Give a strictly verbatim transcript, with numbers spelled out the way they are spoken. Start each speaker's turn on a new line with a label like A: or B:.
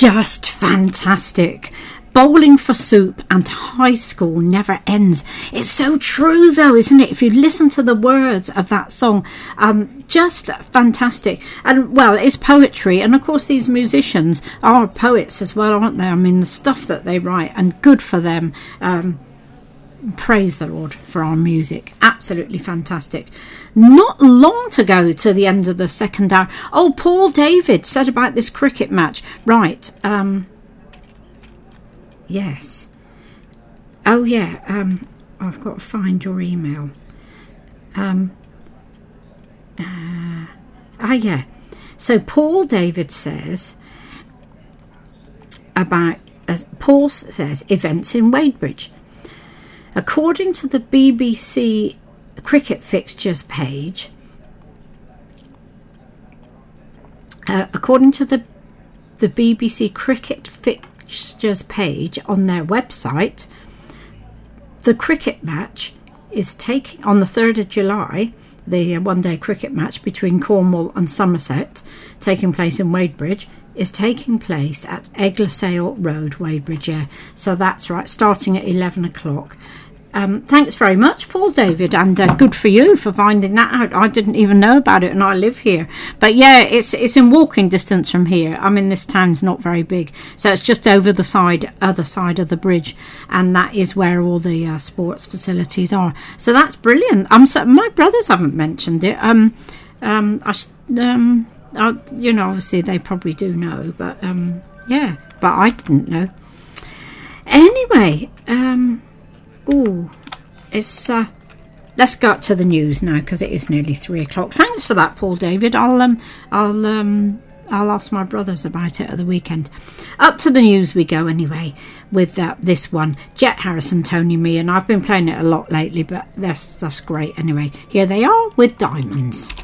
A: just fantastic. Bowling for soup and high school never ends. It's so true though, isn't it? If you listen to the words of that song, um, just fantastic. And well, it's poetry, and of course these musicians are poets as well, aren't they? I mean, the stuff that they write, and good for them. Um, praise the Lord for our music. Absolutely fantastic. Not long to go to the end of the second hour. Oh, Paul David said about this cricket match. Right, um... yes. Oh, yeah. Um, I've got to find your email. Um. Uh, ah, yeah. So Paul David says about, as Paul says, events in Wadebridge. According to the B B C cricket fixtures page, uh, according to the the B B C cricket fixtures page on their website, the cricket match is taking on the third of July, the one-day cricket match between Cornwall and Somerset, taking place in Wadebridge, is taking place at Eglosale Road, Wadebridge. Yeah, so that's right, starting at eleven o'clock. Um, thanks very much, Paul David, and uh, good for you for finding that out. I didn't even know about it, and I live here. But yeah, it's it's in walking distance from here. I mean, this town's not very big, so it's just over the side, other side of the bridge, and that is where all the uh, sports facilities are. So that's brilliant. I'm so, my brothers haven't mentioned it. Um, um, I, um, I, you know, obviously they probably do know, but um, yeah, but I didn't know. Anyway, um. Oh, it's uh, let's go up to the news now because it is nearly three o'clock. Thanks for that, Paul David. I'll um, I'll um, I'll ask my brothers about it at the weekend. Up to the news we go anyway with uh, this one. Jet Harrison, Tony Me, and I've been playing it a lot lately, but their stuff's great anyway. Here they are with Diamonds.